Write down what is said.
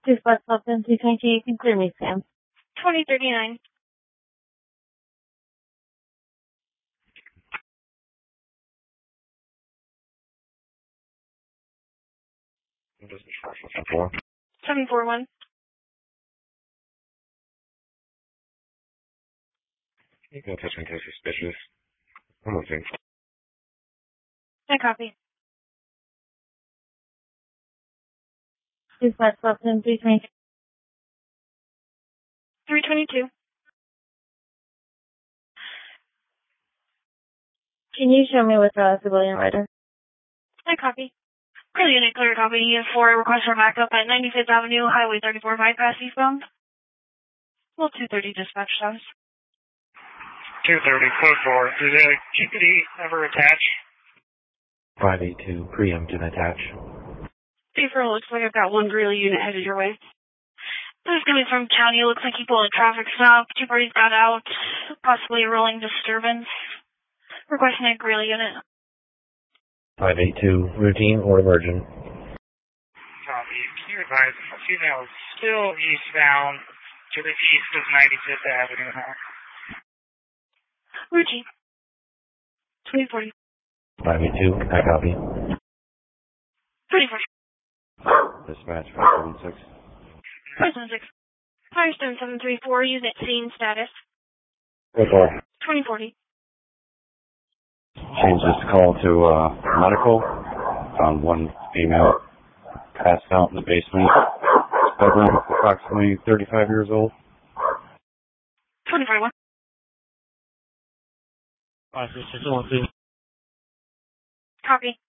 Dispatch Sultan 220, you can clear me, Sam. 2039. Just 741. You can touch and case suspicious. I'm moving. I copy. Dispatch Sultan 320. 322. Can you show me with a civilian rider? I copy. Clear unit, clear copy. For a request for backup at 95th Avenue, Highway 34 bypass eastbound. Well, 230 dispatch status. 230, code 4. Did the QPD ever attach? 582, preemptive attach. April, looks like I've got one Greeley unit headed your way. This is coming from county. Looks like you pulled a traffic stop. Two parties got out. Possibly a rolling disturbance. Requesting a Greeley unit. 582, routine or emergent? Copy. Can you advise female is still eastbound to the east of 95th Avenue, huh? Routine. 2040. 582, I copy. 34. Dispatch 576. 576. Firestone 734, unit scene status. Code 4. 2040. Change this call to medical. Found one female passed out in the basement. Bedroom, approximately 35 years old. 2041. 56612. Copy.